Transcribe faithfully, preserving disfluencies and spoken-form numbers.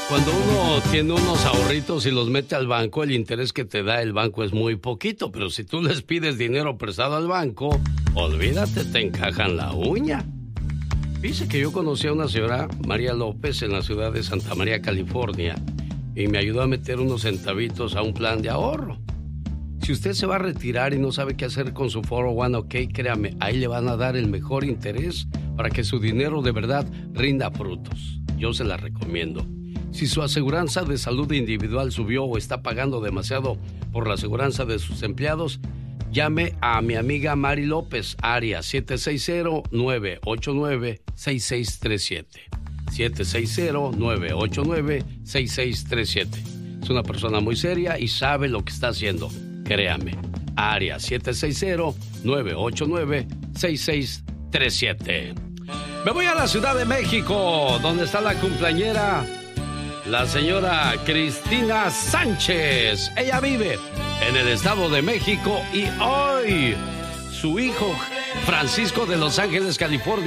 Cuando uno tiene unos ahorritos y los mete al banco, el interés que te da el banco es muy poquito, pero si tú les pides dinero prestado al banco, olvídate, te encajan la uña. Dice que yo conocí a una señora, María López, en la ciudad de Santa María, California, y me ayudó a meter unos centavitos a un plan de ahorro. Si usted se va a retirar y no sabe qué hacer con su cuatro oh uno k, créame, ahí le van a dar el mejor interés para que su dinero de verdad rinda frutos. Yo se la recomiendo. Si su aseguranza de salud individual subió o está pagando demasiado por la aseguranza de sus empleados, llame a mi amiga Mari López, área siete seis cero, nueve ocho nueve, seis seis tres siete. siete seis cero, nueve ocho nueve, seis seis tres siete. Es una persona muy seria y sabe lo que está haciendo. Créame. Área siete seis cero, nueve ocho nueve, seis seis tres siete. Me voy a la Ciudad de México, donde está la cumpleañera, la señora Cristina Sánchez. Ella vive en el Estado de México y hoy su hijo Francisco de Los Ángeles, California,